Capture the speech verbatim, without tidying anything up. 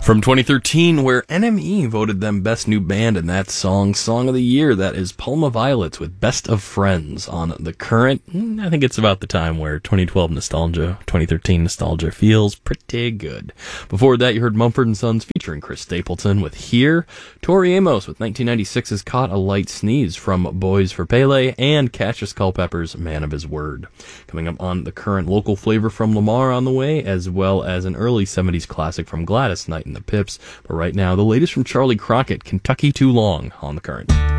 From twenty thirteen, where N M E voted them Best New Band, and that song, Song of the Year, that is Palma Violets with Best of Friends on The Current. I think it's about the time where twenty twelve nostalgia, twenty thirteen nostalgia feels pretty good. Before that, you heard Mumford and Sons featuring Chris Stapleton with Here, Tori Amos with nineteen ninety-six's Caught a Light Sneeze from Boys for Pele, and Cassius Culpepper's Man of His Word. Coming up on The Current, local flavor from Lamar on the way, as well as an early seventies classic from Gladys Knight and the Pips. But right now, the latest from Charlie Crockett, Kentucky Too Long, on The Current.